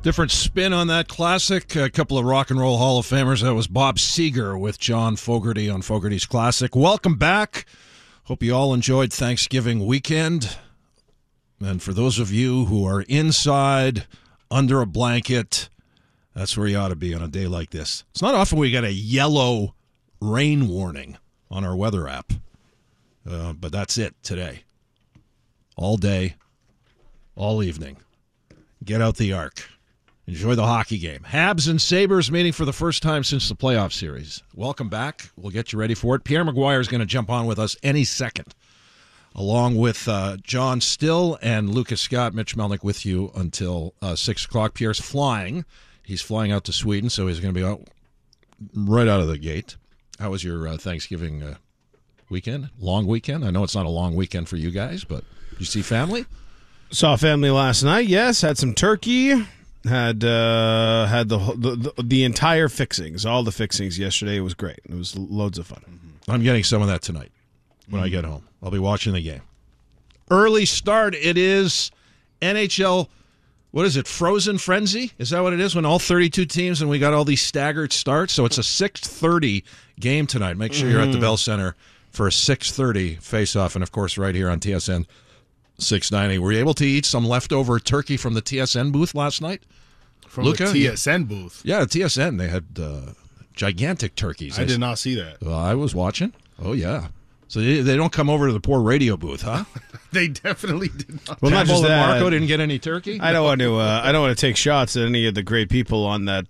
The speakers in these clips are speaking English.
Different spin on that classic. A couple of Rock and Roll Hall of Famers. That was Bob Seger with John Fogerty on Fogerty's Classic. Welcome back. Hope you all enjoyed Thanksgiving weekend. And for those of you who are inside, under a blanket, that's where you ought to be on a day like this. It's not often we get a yellow rain warning on our weather app. But that's it today. All day, all evening. Get out the arc. Enjoy the hockey game. Habs and Sabres meeting for the first time since the playoff series. Welcome back. We'll get you ready for it. Pierre Maguire is going to jump on with us any second, along with John Still and Lucas Scott. Mitch Melnick with you until 6 o'clock. Pierre's flying. He's flying out to Sweden, so he's going to be out right out of the gate. How was your Thanksgiving weekend? Long weekend? I know it's not a long weekend for you guys, but you see family? Saw family last night, yes. Had some turkey. Had the entire fixings, all the fixings yesterday. It was great. It was loads of fun. I'm getting some of that tonight when I get home. I'll be watching the game. Early start. It is NHL, what is it, Frozen Frenzy? Is that what it is when all 32 teams and we got all these staggered starts? So it's a 6:30 game tonight. Make sure you're at the Bell Center for a 6:30 face-off. And, of course, right here on TSN 690. Were you able to eat some leftover turkey from the TSN booth last night? From Luca? The TSN booth? Yeah, TSN. They had gigantic turkeys. I did not see that. Well, I was watching. Oh, yeah. So they don't come over to the poor radio booth, huh? They definitely did not. Well, not just that. Marco didn't get any turkey. I don't want to. I don't want to take shots at any of the great people on that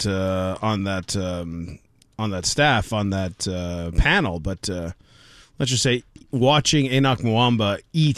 staff on that panel. But let's just say, watching Enoch Mwamba eat